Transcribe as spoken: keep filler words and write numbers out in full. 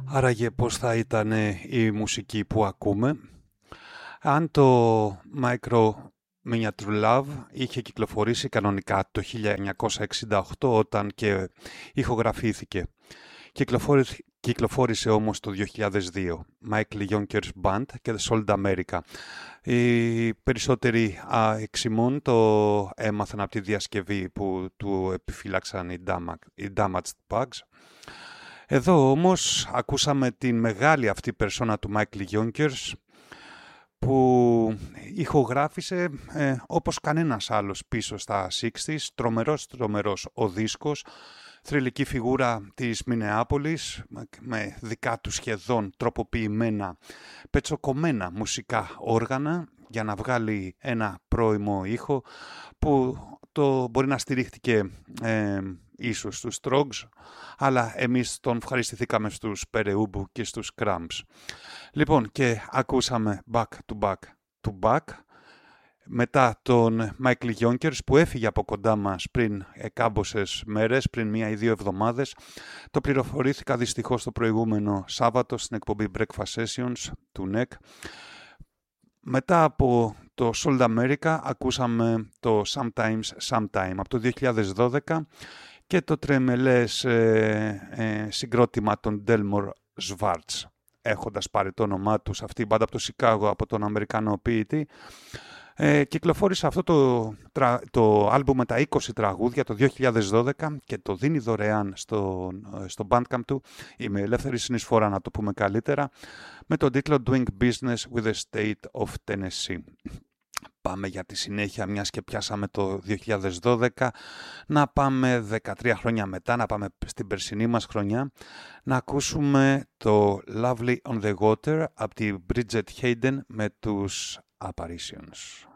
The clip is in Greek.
Άραγε πώς θα ήταν η μουσική που ακούμε αν το Micro Miniature Love είχε κυκλοφορήσει κανονικά το χίλια εννιακόσια εξήντα οκτώ όταν και ηχογραφήθηκε. Κυκλοφόρησε, κυκλοφόρησε όμως το δύο χιλιάδες δύο. Michael Yonkers Band και The Sold America. Οι περισσότεροι α, εξημών το έμαθαν από τη διασκευή που του επιφύλαξαν οι, damag, οι Damaged Bugs. Εδώ όμως ακούσαμε την μεγάλη αυτή περσόνα του Michael Yonkers που ηχογράφησε ε, όπως κανένας άλλος πίσω στα εξήντα, τρομερός τρομερός ο δίσκος, θρυλική φιγούρα της Μινεάπολης με δικά του σχεδόν τροποποιημένα, πετσοκομμένα μουσικά όργανα για να βγάλει ένα πρώιμο ήχο που το μπορεί να στηρίχτηκε ε, ίσως στους Trogs, αλλά εμείς τον ευχαριστηθήκαμε στους Περεούμπου και στους Cramps. Λοιπόν, και ακούσαμε Back to Back to Back μετά τον Michael Yonkers που έφυγε από κοντά μας πριν κάμποσες μέρες, πριν μία ή δύο εβδομάδες. Το πληροφορήθηκα δυστυχώς το προηγούμενο Σάββατο στην εκπομπή Breakfast Sessions του νεκ. Μετά από το Sold America ακούσαμε το Sometimes Sometime από το δύο χιλιάδες δώδεκα και το τρεμελές ε, ε, συγκρότημα των Delmore Schwartz, έχοντας πάρει το όνομά τους αυτή η μπάντα από το Σικάγο από τον Αμερικανό ποιητή. Ε, κυκλοφόρησε αυτό το, το άλμπουμ με τα είκοσι τραγούδια το δύο χιλιάδες δώδεκα και το δίνει δωρεάν στο, στο Bandcamp του, ή με ελεύθερη συνεισφορά να το πούμε καλύτερα, με τον τίτλο Doing Business with the State of Tennessee. Πάμε για τη συνέχεια, μιας και πιάσαμε το δύο χιλιάδες δώδεκα, να πάμε δεκατρία χρόνια μετά, να πάμε στην περσινή μας χρονιά, να ακούσουμε το Lovely on the Water από τη Bridget Hayden με τους Apparitions.